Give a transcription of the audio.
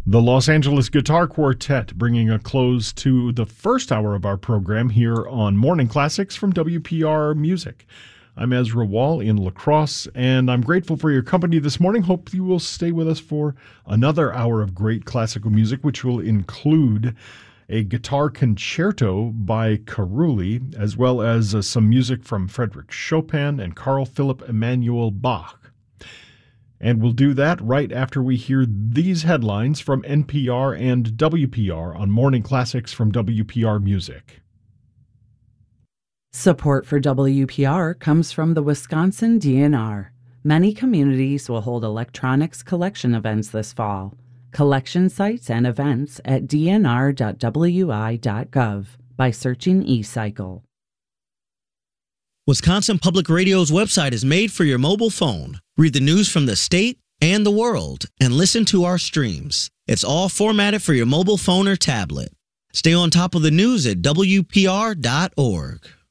The Los Angeles Guitar Quartet bringing a close to the first hour of our program here on Morning Classics from WPR Music. I'm Ezra Wall in La Crosse, and I'm grateful for your company this morning. Hope you will stay with us for another hour of great classical music, which will include a guitar concerto by Carulli, as well as some music from Frédéric Chopin and Carl Philipp Emanuel Bach. And we'll do that right after we hear these headlines from NPR and WPR on Morning Classics from WPR Music. Support for WPR comes from the Wisconsin DNR. Many communities will hold electronics collection events this fall. Collection sites and events at dnr.wi.gov by searching eCycle. Wisconsin Public Radio's website is made for your mobile phone. Read the news from the state and the world and listen to our streams. It's all formatted for your mobile phone or tablet. Stay on top of the news at WPR.org.